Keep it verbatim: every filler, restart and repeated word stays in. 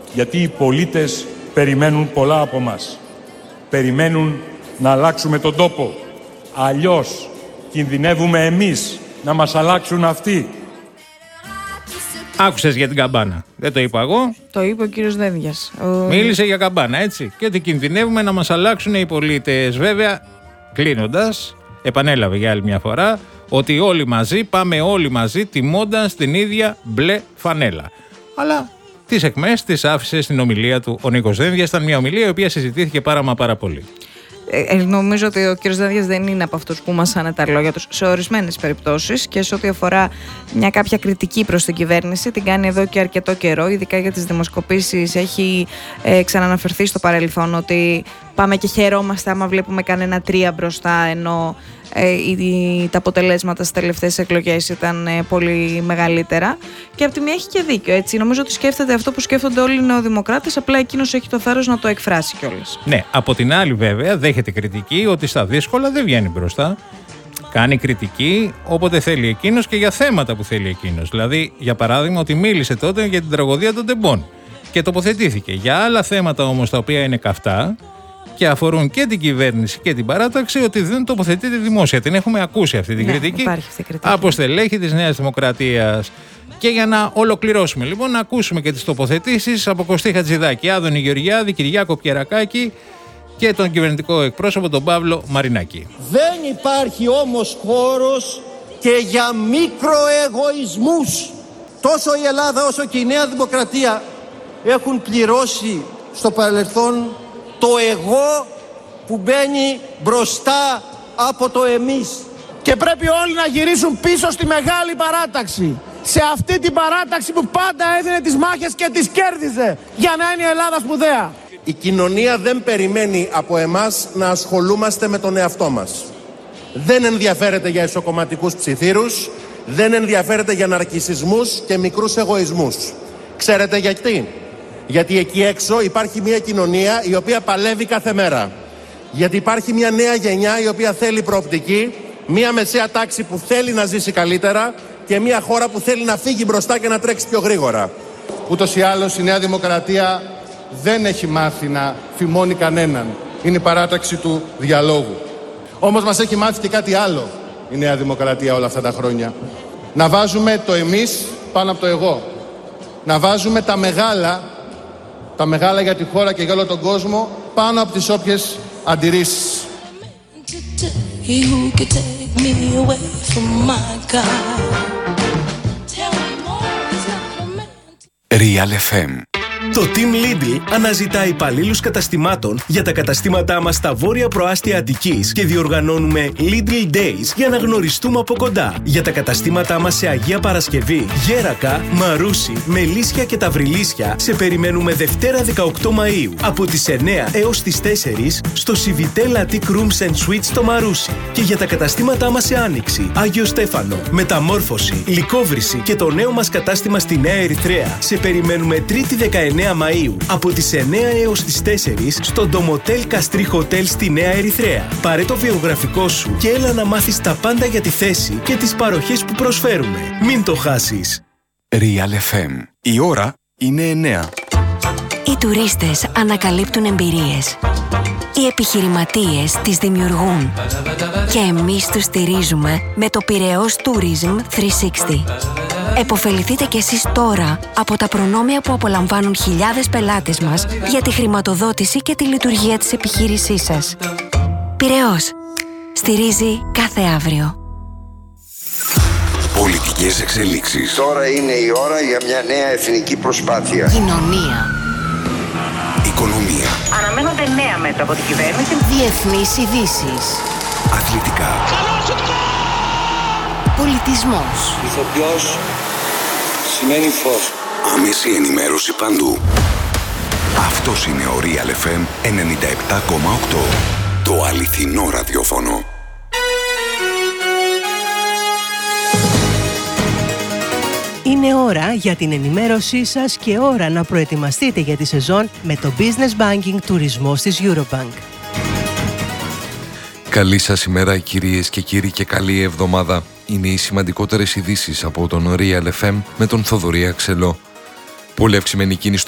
Γιατί οι πολίτες περιμένουν πολλά από μας. Περιμένουν να αλλάξουμε τον τόπο. Αλλιώς κινδυνεύουμε εμείς να μας αλλάξουν αυτοί. Άκουσες για την καμπάνα. Δεν το είπα εγώ. Το είπε ο κύριος Δένδιας. Ο... Μίλησε για καμπάνα, έτσι. Και ότι κινδυνεύουμε να μας αλλάξουν οι πολίτες. Βέβαια, κλείνοντας, επανέλαβε για άλλη μια φορά ότι όλοι μαζί, πάμε όλοι μαζί τιμώντας την ίδια μπλε φανέλα. Αλλά τις εκμές τις άφησε στην ομιλία του ο Νίκος Δένδιας. Ήταν μια ομιλία η οποία συζητήθηκε πάρα μα πάρα πολύ. Ε, νομίζω ότι ο κ. Δένδιας δεν είναι από αυτούς που μασάνε τα λόγια τους σε ορισμένες περιπτώσεις και σε ό,τι αφορά μια κάποια κριτική προς την κυβέρνηση. Την κάνει εδώ και αρκετό καιρό, ειδικά για τις δημοσκοπήσεις. Έχει ε, ξαναναφερθεί στο παρελθόν ότι πάμε και χαιρόμαστε άμα βλέπουμε κανένα τρία μπροστά, ενώ ε, η, τα αποτελέσματα στις τελευταίες εκλογές ήταν ε, πολύ μεγαλύτερα. Και από τη μία έχει και δίκιο, έτσι. Νομίζω ότι σκέφτεται αυτό που σκέφτονται όλοι οι νεοδημοκράτες, απλά εκείνος έχει το θάρρος να το εκφράσει κιόλας. Ναι, από την άλλη βέβαια δέχεται κριτική ότι στα δύσκολα δεν βγαίνει μπροστά. Κάνει κριτική όποτε θέλει εκείνος και για θέματα που θέλει εκείνος. Δηλαδή, για παράδειγμα, ότι μίλησε τότε για την τραγωδία των τεμπών και τοποθετήθηκε. Για άλλα θέματα όμως τα οποία είναι καυτά και αφορούν και την κυβέρνηση και την παράταξη, ότι δεν τοποθετείται δημόσια. Την έχουμε ακούσει αυτή την ναι, κριτική, αυτή κριτική από στελέχη της Νέας Δημοκρατίας. Και για να ολοκληρώσουμε λοιπόν, να ακούσουμε και τις τοποθετήσεις από Κωστή Χατζηδάκη, Άδωνη Γεωργιάδη, Κυριάκο Πιερακάκη και τον κυβερνητικό εκπρόσωπο τον Παύλο Μαρινάκη. Δεν υπάρχει όμως χώρος και για μικροεγωισμούς. Τόσο η Ελλάδα όσο και η Νέα Δημοκρατία έχουν πληρώσει στο παρελθόν το εγώ που μπαίνει μπροστά από το εμείς. Και πρέπει όλοι να γυρίσουν πίσω στη μεγάλη παράταξη. Σε αυτή την παράταξη που πάντα έδινε τις μάχες και τις κέρδιζε για να είναι η Ελλάδα σπουδαία. Η κοινωνία δεν περιμένει από εμάς να ασχολούμαστε με τον εαυτό μας. Δεν ενδιαφέρεται για ισοκομματικούς ψιθύρους, δεν ενδιαφέρεται για ναρκισσισμούς και μικρούς εγωισμούς. Ξέρετε γιατί? Γιατί εκεί έξω υπάρχει μια κοινωνία η οποία παλεύει κάθε μέρα. Γιατί υπάρχει μια νέα γενιά η οποία θέλει προοπτική, μια μεσαία τάξη που θέλει να ζήσει καλύτερα και μια χώρα που θέλει να φύγει μπροστά και να τρέξει πιο γρήγορα. Ούτως ή άλλως η Νέα Δημοκρατία δεν έχει μάθει να φημώνει κανέναν. Είναι η παράταξη του διαλόγου. Όμως μας έχει μάθει και κάτι άλλο η Νέα Δημοκρατία όλα αυτά τα χρόνια. Να βάζουμε το εμείς πάνω από το εγώ. Να βάζουμε τα μεγάλα, τα μεγάλα για τη χώρα και για όλο τον κόσμο, πάνω από τις όποιες αντιρρήσεις. Real εφ εμ. Το Team Lidl αναζητά υπαλλήλους καταστημάτων για τα καταστήματά μας στα βόρεια προάστια Αττικής και διοργανώνουμε Lidl Days για να γνωριστούμε από κοντά. Για τα καταστήματά μας σε Αγία Παρασκευή, Γέρακα, Μαρούσι, Μελίσια και Ταυριλίσια σε περιμένουμε Δευτέρα δεκαοκτώ Μαΐου από τις εννέα έως τις τέσσερις στο Civitel Attic Rooms and Suites στο Μαρούσι. Και για τα καταστήματά μας σε Άνοιξη, Άγιο Στέφανο, Μεταμόρφωση, Λυκόβρηση και το νέο μας κατάστημα στη Νέα Ερυθρέα σε περιμένουμε Τρίτη δεκαεννέα Μαΐου από τις εννέα έως τις τέσσερις στο Ντομοτέλ Καστρί Χοτέλ στη Νέα Ερυθρέα. Πάρε το βιογραφικό σου και έλα να μάθεις τα πάντα για τη θέση και τις παροχές που προσφέρουμε. Μην το χάσεις. Real εφ εμ. Η ώρα είναι εννέα. Οι τουρίστες ανακαλύπτουν εμπειρίες. Οι επιχειρηματίες τις δημιουργούν. Και εμείς τους στηρίζουμε με το Πειραιώς Tourism τριακόσια εξήντα. Εποφεληθείτε κι εσείς τώρα από τα προνόμια που απολαμβάνουν χιλιάδες πελάτες μας για τη χρηματοδότηση και τη λειτουργία της επιχείρησής σας. Πειραιώς. Στηρίζει κάθε αύριο. Πολιτικές εξελίξεις. Τώρα είναι η ώρα για μια νέα εθνική προσπάθεια. Κοινωνία. Οικονομία. Αναμένονται νέα μέτρα από την κυβέρνηση. Διεθνείς ειδήσεις. Αθλητικά. Πολιτισμός. Ηθοποιός σημαίνει φως. Άμεση ενημέρωση παντού. Αυτός είναι ο Real εφ εμ ενενήντα επτά κόμμα οκτώ. Το αληθινό ραδιόφωνο. Είναι ώρα για την ενημέρωσή σας και ώρα να προετοιμαστείτε για τη σεζόν με το Business Banking τουρισμός της Eurobank. Καλή σας ημέρα κυρίες και κύριοι και καλή εβδομάδα. Είναι οι σημαντικότερες ειδήσεις από τον Real εφ εμ με τον Θοδωρή Αξελό. Πολύ αυξημένη κίνηση